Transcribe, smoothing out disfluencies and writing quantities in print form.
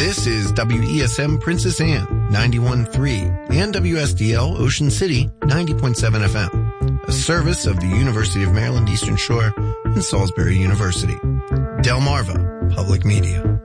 This is WESM Princess Anne 91.3 and WSDL Ocean City 90.7 FM, a service of the University of Maryland Eastern Shore and Salisbury University. Delmarva Public Media.